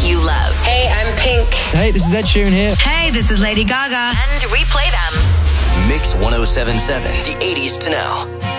you love. Hey, I'm Pink. Hey, this is Ed Sheeran here. Hey, this is Lady Gaga. And we play them. Mix 107.7, the 80s to now.